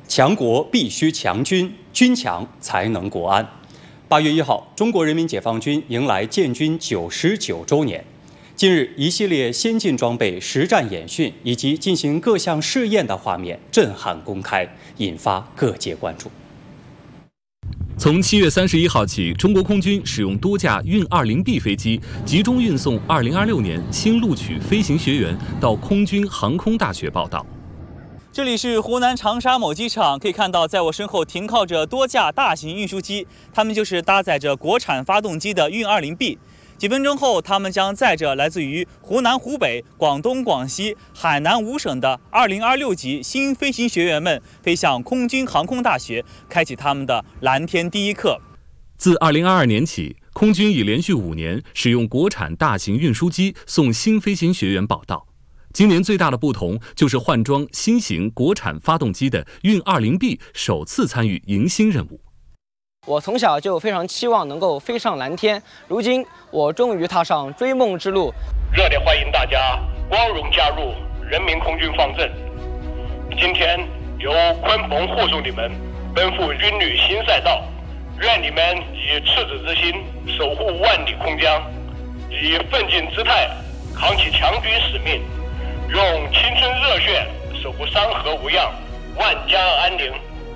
强国必须强军，军强才能国安。8月1号，中国人民解放军迎来建军99周年。近日，一系列先进装备实战演训以及进行各项试验的画面震撼公开，引发各界关注。 从7月31号起，中国空军使用多架运20B 飞机，集中运送2026年新录取飞行学员到空军航空大学报到。 这里是湖南长沙某机场，可以看到，在我身后停靠着多架大型运输机，它们就是搭载着国产发动机的运20B。几分钟后，他们将载着来自于湖南、湖北、广东、广西、海南5省的2026级新飞行学员们飞向空军航空大学，开启他们的蓝天第一课。 自2022年起，空军已连续5年使用国产大型运输机送新飞行学员报到。今年最大的不同就是换装新型国产发动机的运20B首次参与迎新任务。 我从小就非常期望能够飞上蓝天，如今我终于踏上追梦之路。 热烈欢迎大家光荣加入人民空军方阵。今天由鲲鹏护送你们奔赴军旅新赛道，愿你们以赤子之心守护万里空疆，以奋进姿态扛起强军使命，用青春热血守护山河无恙，万家安宁。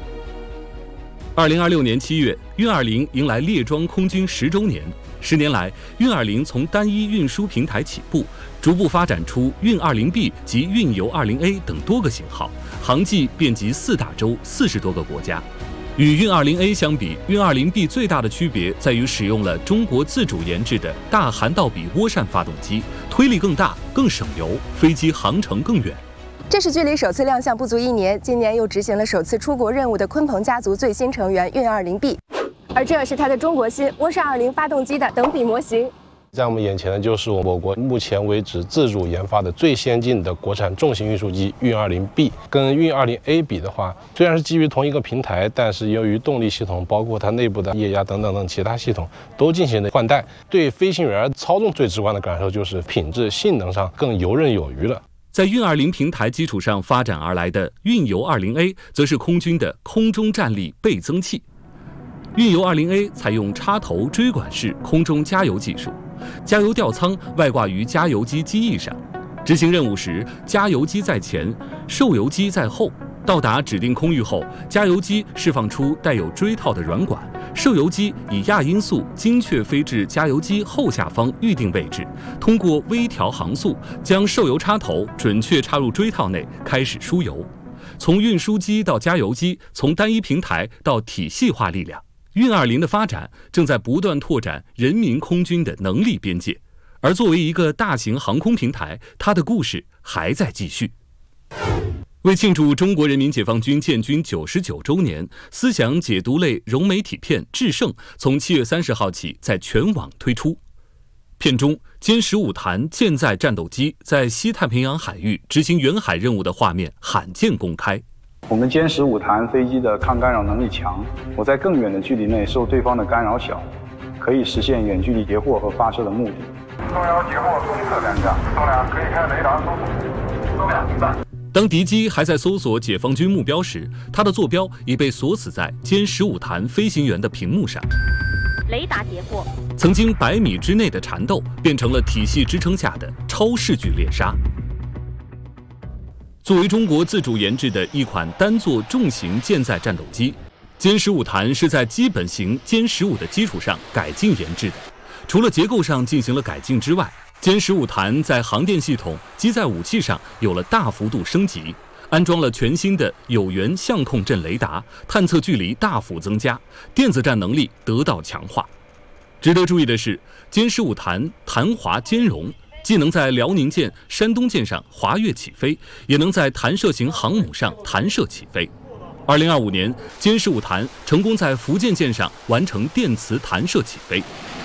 2026年7月，运20迎来列装空军10周年。10年来，运20从单一运输平台起步，逐步发展出运20B及运油20A 等多个型号，航迹遍及4大洲40多个国家。与运20A 相比，运20B 最大的区别在于使用了中国自主研制的大涵道比涡扇发动机，推力更大、更省油，飞机航程更远。 这是距离首次亮相不足1年，今年又执行了首次出国任务的鲲鹏家族最新成员运20B，而这是它的中国新涡扇20发动机的等比模型。 在我们眼前的就是我国目前为止自主研发的最先进的国产重型运输机运20B。跟运20A 比的话，虽然是基于同一个平台，但是由于动力系统，包括它内部的液压等等其他系统都进行了换代，对飞行员操纵最直观的感受就是品质、性能上更游刃有余了。 在运20平台基础上发展而来的运油20A，则是空军的空中战力倍增器。运油20A 采用插头追管式空中加油技术，加油吊舱外挂于加油机机翼上，执行任务时，加油机在前，受油机在后。到达指定空域后，加油机释放出带有锥套的软管，受油机以亚音速精确飞至加油机后下方预定位置，通过微调航速，将受油插头准确插入锥套内，开始输油。从运输机到加油机，从单一平台到体系化力量，运20的发展正在不断拓展人民空军的能力边界。而作为一个大型航空平台，它的故事还在继续。为庆祝中国人民解放军建军99周年，思想解读类融媒体片《制胜》从7月30号起在全网推出。片中，歼15弹舰载战斗机在西太平洋海域执行远海任务的画面罕见公开。 我们歼15弹飞机的抗干扰能力强，我在更远的距离内受对方的干扰小，可以实现远距离截获和发射的目的。 动摇截获东侧2架，动两可以开雷达搜索，动两明白。 当敌机还在搜索解放军目标时，它的坐标已被锁死在歼15弹飞行员的屏幕上。 雷达截获。 曾经100米之内的缠斗，变成了体系支撑下的超视距猎杀。作为中国自主研制的一款单座重型舰载战斗机，歼15弹是在基本型歼15的基础上改进研制的。除了结构上进行了改进之外，歼15弹在航电系统、机载武器上有了大幅度升级，安装了全新的有源相控阵雷达，探测距离大幅增加，电子战能力得到强化。值得注意的是，歼15弹弹滑兼容，既能在辽宁舰、山东舰上滑跃起飞，也能在弹射型航母上弹射起飞。2025年，歼15弹成功在福建舰上完成电磁弹射起飞。